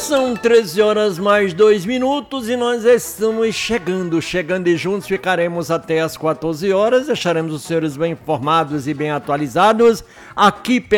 São 13 horas mais 2 minutos e nós estamos chegando e juntos ficaremos até as 14 horas, deixaremos os senhores bem informados e bem atualizados aqui pela